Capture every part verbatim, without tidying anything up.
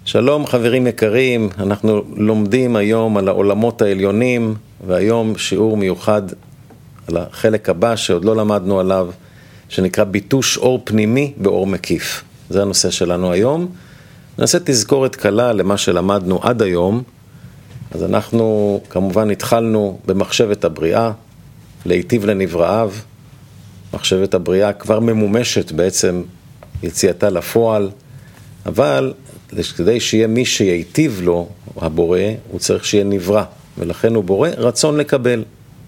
שלום חברים יקרים, אנחנו לומדים היום על העולמות העליונים, והיום שיעור מיוחד על החלק הבא שעוד לא למדנו עליו, שנקרא ביטוש אור פנימי באור מקיף. זה הנושא שלנו היום. נעשה תזכורת קלה למה שלמדנו עד היום. אז אנחנו כמובן התחלנו במחשבת הבריאה, להיטיב לנבראיו. מחשבת הבריאה כבר ממומשת בעצם יציאתה לפועל, אבל כדי שיהיה מי שייטיב לו, הבורא, הוא צריך שיהיה נברא, ולכן הוא בורא רצון לקבל.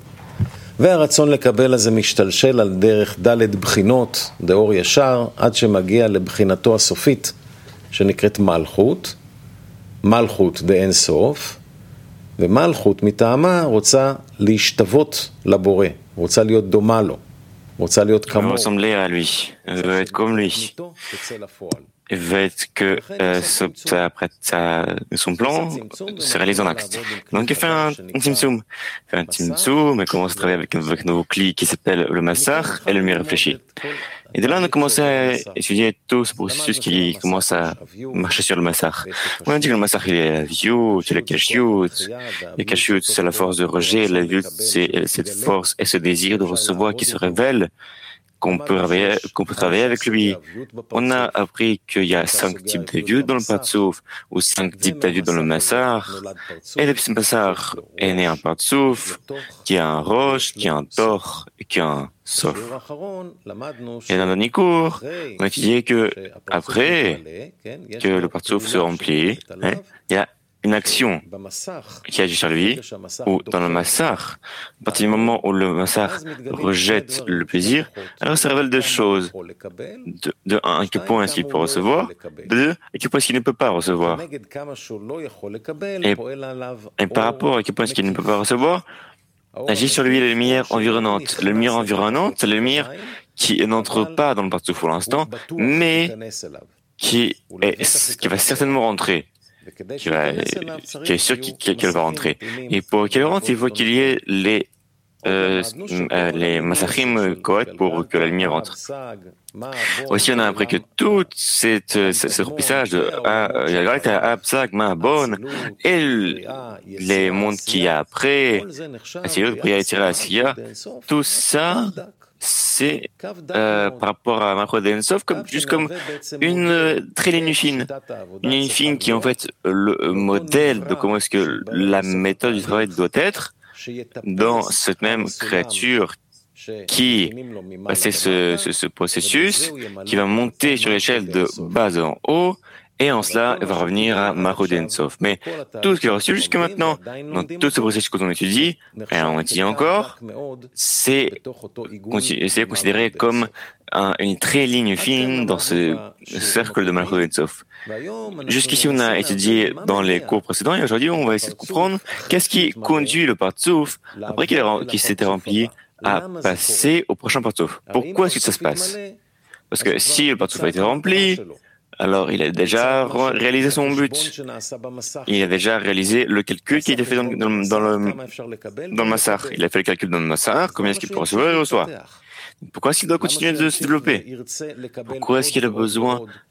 והרצון לקבל הזה משתלשל על דרך ד' בחינות, דאור ישר, עד שמגיע לבחינתו הסופית, שנקראת מלכות, מלכות דאין סוף, ומלכות מטעמה רוצה להשתוות לבורא, רוצה להיות דומה לו, רוצה להיות כמו. ressembler à lui, elle veut être comme lui. Elle veut être que euh, ça, ça, ça, son plan se réalise en acte. Donc elle fait un, un timsoum. Elle fait un timsoum, elle commence à travailler avec un, avec un nouveau cli qui s'appelle le massar, et elle lui réfléchit. Et de là, on a commencé à étudier tout ce processus qui commence à marcher sur le massar. On a dit que le massar, il est la view, c'est la cachiout. La cachiout, c'est la force de rejet. La view, c'est cette force et ce désir de recevoir qui se révèle, qu'on peut travailler, qu'on peut travailler avec lui. On a appris qu'il y a cinq types de view dans le Partsouf, ou cinq types de view dans le massar. Et le petit massar est né un Partsouf, qui a un roche, qui a un tor, et qui a un sof. Et dans le dernier cours, on a étudié que, après que le Partsouf se remplit, hein, il y a une action qui agit sur lui, ou dans le massar, à partir du moment où le massar rejette le plaisir, alors ça révèle deux choses. De, de un, à quel point est-ce qu'il peut recevoir, de deux, à quel point est-ce qu'il ne peut pas recevoir. Et, et par rapport à quel point est-ce qu'il ne peut pas recevoir, agit sur lui la lumière environnante. La lumière environnante, c'est la lumière qui n'entre pas dans le Partsouf pour l'instant, mais qui, est, qui va certainement rentrer. Qui, va, qui est sûr qu'elle va rentrer. Et pour qu'elle rentre, il faut qu'il y ait les, euh, les massachim corrects pour que la lumière rentre. Aussi, on a appris que tout cette, ce remplissage de Abzak, Ma'abon, et les mondes qu'il y a après, tout ça, c'est euh, par rapport à Macro Densov, comme, juste comme une euh, très ligne fine. Une ligne fine qui est en fait le modèle de comment est-ce que la méthode du travail doit être dans cette même créature qui c'est ce, ce, ce processus qui va monter sur l'échelle de bas en haut. Et en cela, elle va revenir à Macro Densov. Mais tout ce qui est reçu jusque maintenant, dans tout ce processus qu'on étudie, et on étudie encore, c'est considéré comme un, une très ligne fine dans ce cercle de Macro Densov. Jusqu'ici, on a étudié dans les cours précédents, et aujourd'hui, on va essayer de comprendre qu'est-ce qui conduit le Partsouf, après qu'il, qu'il s'était rempli, à passer au prochain Partsouf. Pourquoi est-ce que ça se passe? Parce que si le Partsouf a été rempli, alors il a déjà réalisé son but. Il a déjà réalisé le calcul qui a été fait dans, dans, dans, le, dans le massar. Il a fait le calcul dans le massar, combien est-ce qu'il peut recevoir et reçoit. Pourquoi est-ce qu'il doit continuer de se développer? Pourquoi est-ce qu'il a besoin